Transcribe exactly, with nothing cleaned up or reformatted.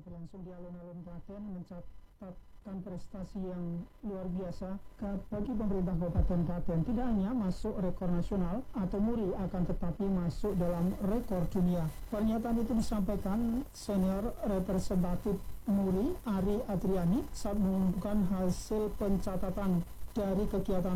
berlangsung di alun-alun Klaten mencatatkan prestasi yang luar biasa bagi pemerintah Kabupaten Klaten. Tidak hanya masuk rekor nasional atau muri, akan tetapi masuk dalam rekor dunia. Pernyataan itu disampaikan senior representatif muri Ari Adriani saat mengumumkan hasil pencatatan dari kegiatan